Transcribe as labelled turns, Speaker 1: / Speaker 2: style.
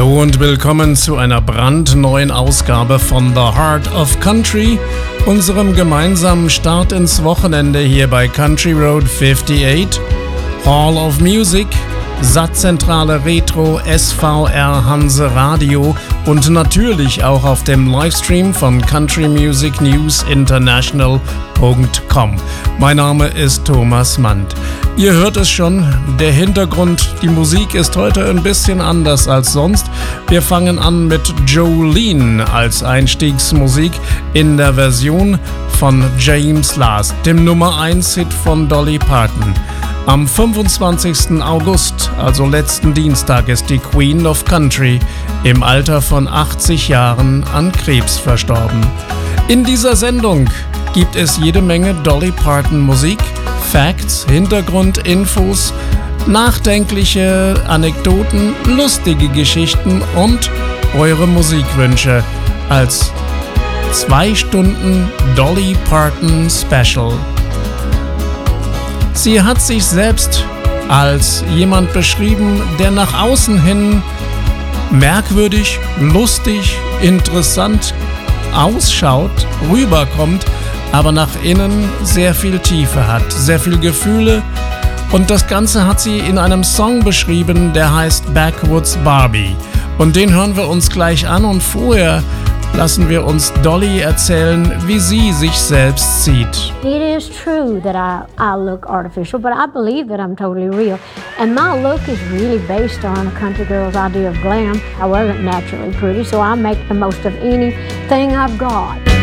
Speaker 1: Hallo und willkommen zu einer brandneuen Ausgabe von The Heart of Country, unserem gemeinsamen Start ins Wochenende hier bei Country Road 58, Hall of Music, Satzzentrale Retro, SVR Hanse Radio und natürlich auch auf dem Livestream von countrymusicnewsinternational.com. Mein Name ist Thomas Mandt. Ihr hört es schon, der Hintergrund, die Musik ist heute ein bisschen anders als sonst. Wir fangen an mit Jolene als Einstiegsmusik in der Version von James Last, dem Nummer 1 Hit von Dolly Parton. Am 25. August, also letzten Dienstag, ist die Queen of Country im Alter von 80 Jahren an Krebs verstorben. In dieser Sendung gibt es jede Menge Dolly Parton Musik, Facts, Hintergrundinfos, nachdenkliche Anekdoten, lustige Geschichten und eure Musikwünsche als 2 Stunden Dolly Parton Special. Sie hat sich selbst als jemand beschrieben, der nach außen hin merkwürdig, lustig, interessant ausschaut, rüberkommt, aber nach innen sehr viel Tiefe hat, sehr viel Gefühle. Und das Ganze hat sie in einem Song beschrieben, der heißt Backwoods Barbie. Und den hören wir uns gleich an und vorher lassen wir uns Dolly erzählen, wie sie sich selbst sieht.
Speaker 2: It is true that I look artificial, but I believe that I'm totally real. And my look is really based on a country girl's idea of glam. I wasn't naturally pretty, so I make the most of anything I've got.